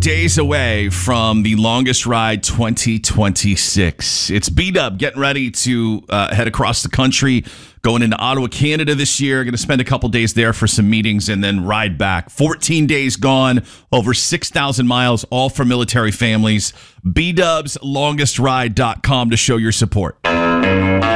days away from the longest ride 2026. It's B-Dub getting ready to head across the country, going into Ottawa, Canada this year. Going to spend a couple days there for some meetings and then ride back. 14 days gone, over 6,000 miles, all for military families. BDubsLongestRide.com to show your support.